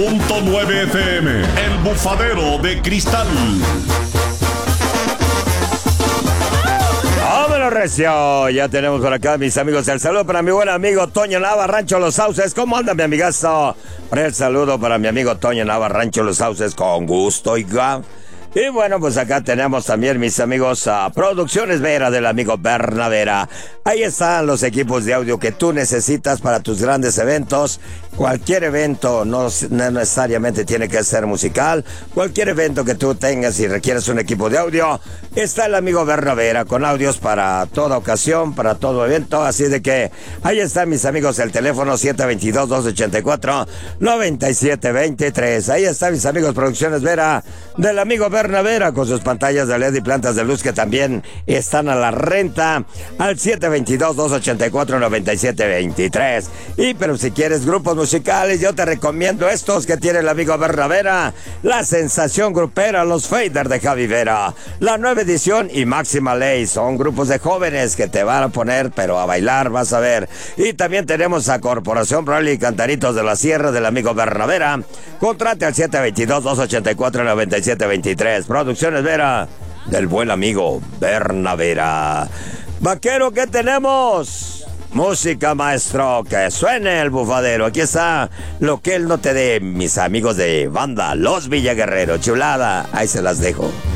.9 FM, El Bufadero de Cristal. ¡Vámonos, recio! Ya tenemos por acá, mis amigos, el saludo para mi buen amigo Toño Nava, Rancho Los Sauces. ¿Cómo anda, mi amigazo? El saludo para mi amigo Toño Nava, Rancho Los Sauces, con gusto, oiga. Y bueno, pues acá tenemos también, mis amigos, a Producciones Vera del amigo Bernavera. Ahí están los equipos de audio que tú necesitas para tus grandes eventos. Cualquier evento, no necesariamente tiene que ser musical. Cualquier evento que tú tengas y requieres un equipo de audio, está el amigo Bernavera con audios para toda ocasión, para todo evento. Así de que ahí están, mis amigos, el teléfono 722-284-9723. Ahí está, mis amigos, Producciones Vera del amigo Bernavera, con sus pantallas de LED y plantas de luz que también están a la renta al 722-284-9723. Y pero si quieres grupos musicales, yo te recomiendo estos que tiene el amigo Bernavera: La Sensación Grupera, Los Fader de Javi Vera, La Nueva Edición y Máxima Ley. Son grupos de jóvenes que te van a poner pero a bailar, vas a ver. Y también tenemos a Corporación Broly y Cantaritos de la Sierra del amigo Bernavera. Contrate al 722-284-9723. Producciones Vera del buen amigo Bernavera. Vaquero, ¿qué tenemos? Música, maestro, que suene el bufadero. Aquí está Lo que él no te dé, mis amigos de banda Los Villaguerreros. Chulada, ahí se las dejo.